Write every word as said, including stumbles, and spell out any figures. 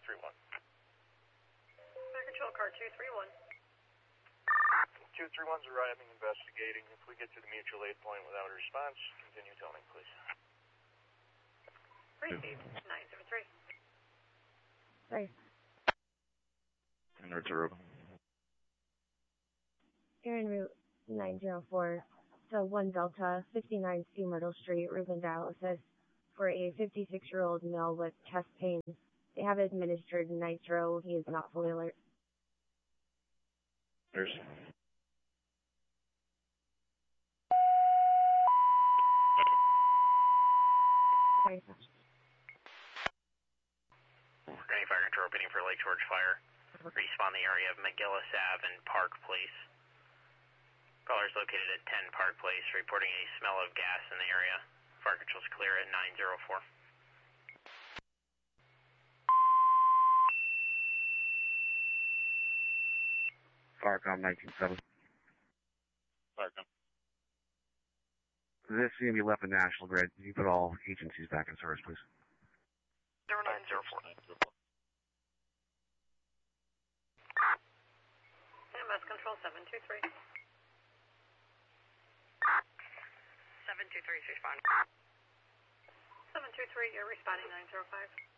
three one. Fire Control, car two three one. two three one's arriving, investigating. If we get to the mutual aid point without a response, continue towing, please. Received, nine zero three. Sorry. En route to Aruba. You're en route nine zero four to one Delta, fifty-nine C Myrtle Street, Reuben dialysis for a fifty-six-year-old male with chest pains. They have administered nitro. He is not fully alert. There's... Sorry. Gurney Fire Control repeating for Lake George Fire. Respawn the area of McGillis Ave and Park Place. Caller is located at ten Park Place, reporting a smell of gas in the area. Fire Control is clear at nine zero four. Firecom nineteen seven. Firecom. This is going to be left in National Grid. Can you put all agencies back in service, please? zero nine zero four. M S Control seven two three. seven two three, respond. seven two three, you're responding nine zero five.